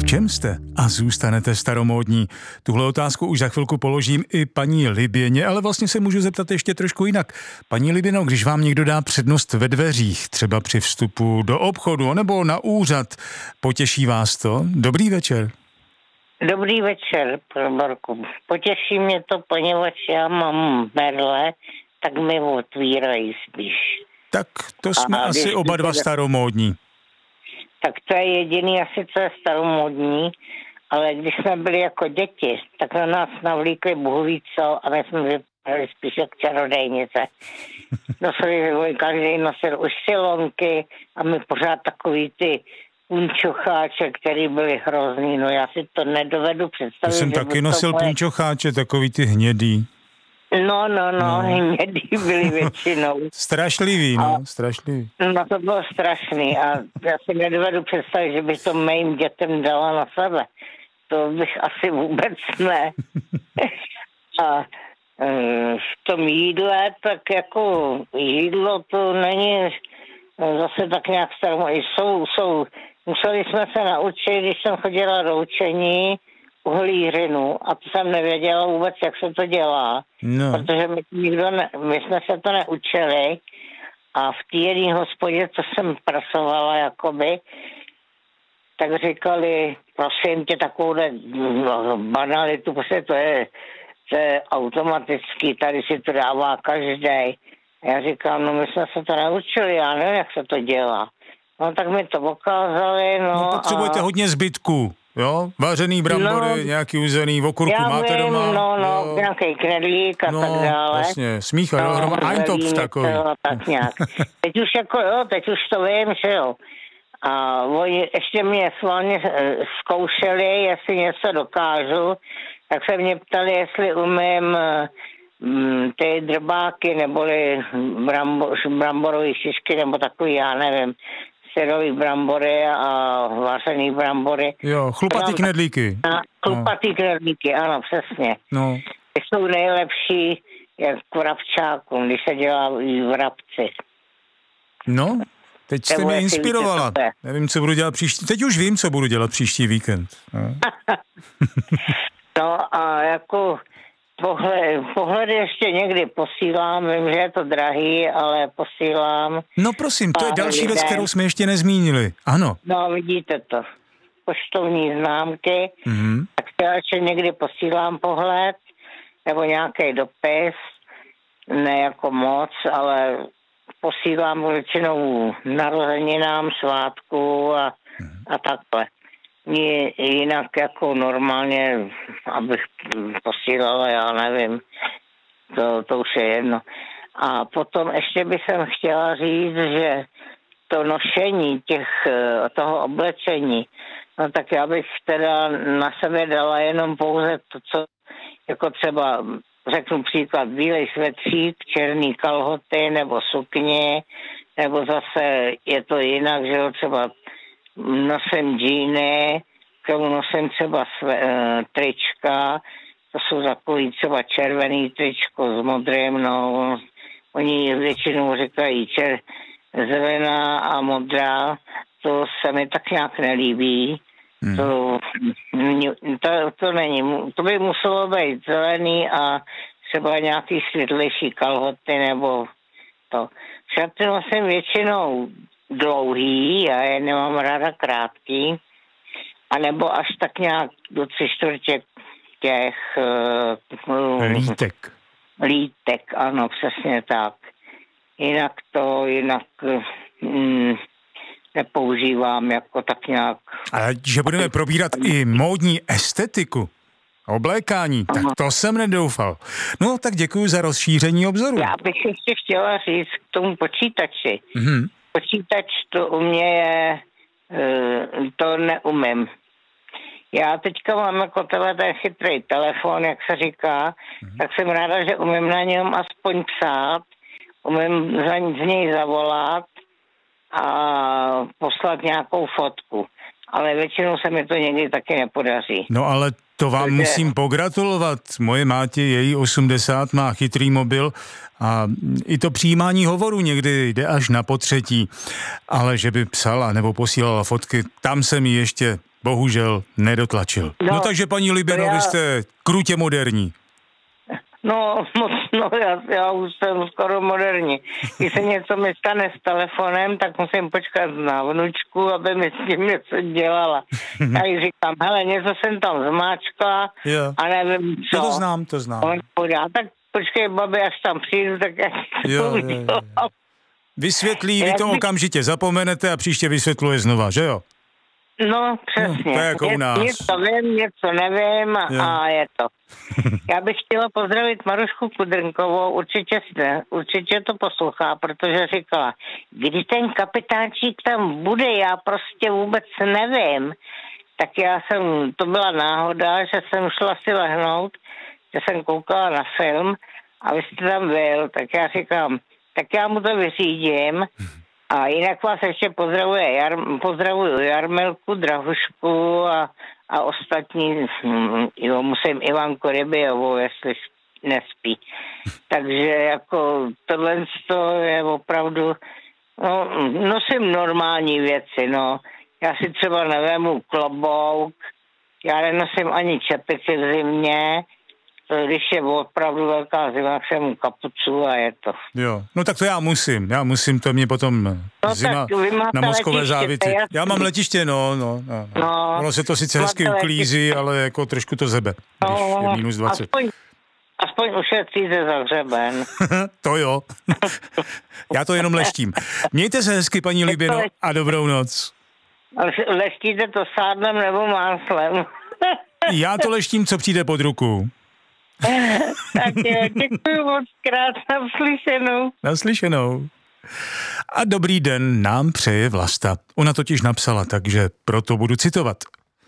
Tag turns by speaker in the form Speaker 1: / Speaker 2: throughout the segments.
Speaker 1: V čem jste a zůstanete staromódní? Tuhle otázku už za chvilku položím i paní Liběně, ale vlastně se můžu zeptat ještě trošku jinak. Paní Liběno, když vám někdo dá přednost ve dveřích, třeba při vstupu do obchodu nebo na úřad, potěší vás to? Dobrý večer.
Speaker 2: Dobrý večer, Marku. Potěší mě to, poněvadž já mám berle, tak mi otvírají spíš.
Speaker 1: Tak to jsme asi oba dva staromódní.
Speaker 2: Tak to je jediný asi, co je staromódní, ale když jsme byli jako děti, tak na nás navlíkli Bůh ví co a my jsme vypadali spíš jak čarodejnice. Každý nosil už silonky a my pořád takový ty punčocháče, který byly hrozný, no já si to nedovedu představit.
Speaker 1: Já jsem taky nosil punčocháče, takový ty hnědý.
Speaker 2: No, hnědý byly většinou.
Speaker 1: Strašlivý, strašlivý.
Speaker 2: No to bylo strašný a já si nedovedu představit, že bych to mým dětem dala na sebe. To bych asi vůbec ne. A v tom jídle, tak jako jídlo to není zase tak nějak staromódní. Museli jsme se naučit, když jsem chodila do učení, uhlířinu a to jsem nevěděla vůbec, jak se to dělá, protože my jsme se to neučili a v té jedné hospodě, co jsem pracovala jakoby, tak říkali, prosím tě, takovouhle banalitu, prostě to je automatický, tady si to dává každý. Já říkám, no my jsme se to naučili, já nevím, jak se to dělá. No tak mi to ukázali,
Speaker 1: no potřebujete hodně zbytků. Jo, vařený brambory, nějaký uzený, v okurku máte doma.
Speaker 2: Nějaký knedlík a tak dále.
Speaker 1: Vlastně, smícha, eintopf takový.
Speaker 2: Tak nějak. Teď už to vím, že jo. A oni ještě mě svalně zkoušeli, jestli něco dokážu, tak se mě ptali, jestli umím ty drbáky, neboli bramborové šišky, nebo takový, já nevím, syrový brambory a vařený brambory.
Speaker 1: Jo, chlupatý knedlíky.
Speaker 2: Chlupatý knedlíky, ano, přesně.
Speaker 1: No.
Speaker 2: Ty jsou nejlepší jak k vrabčákům, když se dělá vrabci.
Speaker 1: No, teď jste mě inspirovala. Nevím, co budu dělat příští. Teď už vím, co budu dělat příští víkend.
Speaker 2: No a jako pohledy ještě někdy posílám, vím, že je to drahý, ale posílám.
Speaker 1: No prosím, to je další věc, kterou jsme ještě nezmínili. Ano.
Speaker 2: No vidíte to. Poštovní známky, tak já ještě někdy posílám pohled, nebo nějaký dopis, ne jako moc, ale posílám většinou narozeninám, svátku a takhle. Jinak jako normálně, abych posílala, já nevím, to už je jedno. A potom ještě bych chtěla říct, že to nošení toho oblečení, no tak já bych teda na sebe dala jenom pouze to, co jako třeba, řeknu příklad, bílej svetřík, černý kalhoty nebo sukně, nebo zase je to jinak, že jo, třeba nosím džíny, k tomu nosím třeba trička, to jsou takový třeba červený tričko s modrým, no, oni většinou říkají zelená a modrá, to se mi tak nějak nelíbí. To není, to by muselo být zelený a třeba nějaký světlejší kalhoty nebo to. Šaty nosím většinou dlouhý, já je nemám ráda krátký, anebo až tak nějak do 3/4 těch lítek, ano, přesně tak. Jinak nepoužívám jako tak nějak.
Speaker 1: Ale že budeme probírat i módní estetiku, oblékání, tak to jsem nedoufal. No, tak děkuji za rozšíření obzoru.
Speaker 2: Já bych ještě chtěla říct k tomu počítači. Počítač to u mě je, to neumím. Já teďka mám jako ten chytrý telefon, jak se říká, tak jsem ráda, že umím na něm aspoň psát, umím z něj zavolat a poslat nějakou fotku. Ale většinou se mi to někdy taky nepodaří.
Speaker 1: No ale to vám musím pogratulovat. Moje mátě, její 80, má chytrý mobil a i to přijímání hovoru někdy jde až na potřetí. Ale že by psala nebo posílala fotky, tam se mi ještě bohužel nedotlačil. No takže paní Liběno, vy jste krutě moderní.
Speaker 2: Já už jsem skoro moderní. Když se něco mi stane s telefonem, tak musím počkat na vnučku, aby mi s tím něco dělala. Já jí říkám, hele, něco jsem tam zmáčkla a nevím co.
Speaker 1: To znám.
Speaker 2: Tak počkej, babi, až tam přijdu, tak já to udělám.
Speaker 1: Vysvětlí, vy to okamžitě zapomenete a příště vysvětluje znova, že jo?
Speaker 2: No, přesně.
Speaker 1: To je jako u nás.
Speaker 2: Něco vím, něco nevím a je to. Já bych chtěla pozdravit Marušku Kudrnkovou, určitě to poslouchá, protože říkala, kdy ten kapitánčík tam bude, já prostě vůbec nevím. Tak to byla náhoda, že jsem šla si lehnout, že jsem koukala na film a vy jste tam byl, tak já říkám, tak já mu to vyřídím. A jinak vás ještě pozdravuju Jarmilku, Drahušku a ostatní, musím Ivanku Rybijovou, jestli nespí. Takže jako tohle je opravdu, nosím normální věci, Já si třeba nevemu klobouk, já nenosím ani čepici v zimě, když je opravdu velká zima, jsem mu kapucu a je to.
Speaker 1: Jo, tak to já musím, to mě potom zima na mozkové závity. Já mám letiště, ono se to sice hezky uklízí, ale jako trošku to zebe, když je minus 20.
Speaker 2: Aspoň ušetříte za hřeben.
Speaker 1: To jo, já to jenom leštím. Mějte se hezky, paní Liběno, a dobrou noc.
Speaker 2: Leštíte to sádlem nebo máslem?
Speaker 1: Já to leštím, co přijde pod ruku.
Speaker 2: Tak děkuji moc krát,
Speaker 1: Naslyšenou. A dobrý den nám přeje Vlasta. Ona totiž napsala, takže proto budu citovat.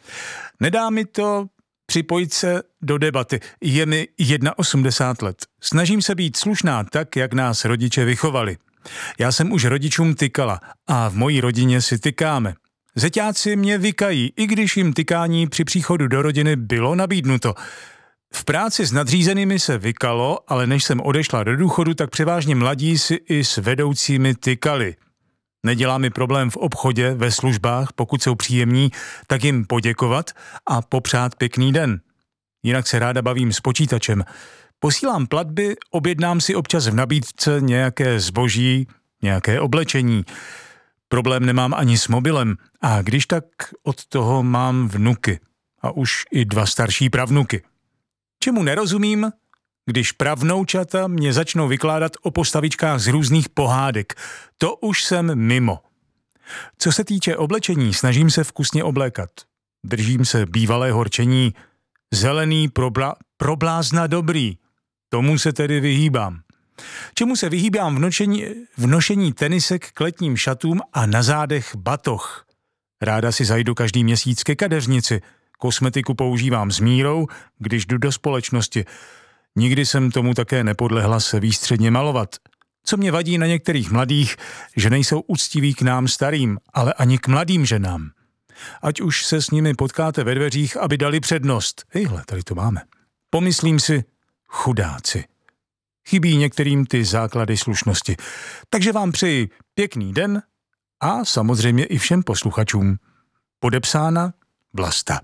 Speaker 1: Nedá mi to připojit se do debaty. Je mi 81 let. Snažím se být slušná tak, jak nás rodiče vychovali. Já jsem už rodičům tykala a v mojí rodině si tykáme. Zeťáci mě vykají, i když jim tykání při příchodu do rodiny bylo nabídnuto. V práci s nadřízenými se vykalo, ale než jsem odešla do důchodu, tak převážně mladí si i s vedoucími tykali. Nedělá mi problém v obchodě, ve službách, pokud jsou příjemní, tak jim poděkovat a popřát pěkný den. Jinak se ráda bavím s počítačem. Posílám platby, objednám si občas v nabídce nějaké zboží, nějaké oblečení. Problém nemám ani s mobilem a když tak od toho mám vnuky a už i 2 starší pravnuky. Čemu nerozumím, když pravnoučata mě začnou vykládat o postavičkách z různých pohádek. To už jsem mimo. Co se týče oblečení, snažím se vkusně oblékat. Držím se bývalého rčení zelený pro blázna dobrý. Tomu se tedy vyhýbám. Čemu se vyhýbám v nošení tenisek k letním šatům a na zádech batoh. Ráda si zajdu každý měsíc ke kadeřnici. Kosmetiku používám s mírou, když jdu do společnosti. Nikdy jsem tomu také nepodlehla se výstředně malovat. Co mě vadí na některých mladých, že nejsou úctiví k nám starým, ale ani k mladým ženám. Ať už se s nimi potkáte ve dveřích, aby dali přednost. Hejhle, tady to máme. Pomyslím si, chudáci. Chybí některým ty základy slušnosti. Takže vám přeji pěkný den a samozřejmě i všem posluchačům. Podepsána Vlasta.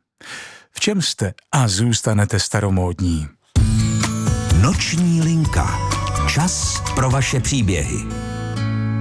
Speaker 1: V čem jste a zůstanete staromódní?
Speaker 3: Noční linka. Čas pro vaše příběhy.